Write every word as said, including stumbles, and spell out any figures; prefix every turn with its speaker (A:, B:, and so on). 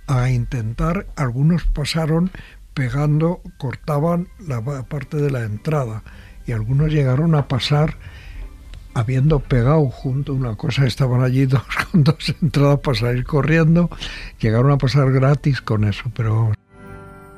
A: a intentar, algunos pasaron pegando, cortaban la parte de la entrada, y algunos llegaron a pasar habiendo pegado junto una cosa, estaban allí dos con dos entradas para salir corriendo, llegaron a pasar gratis con eso, pero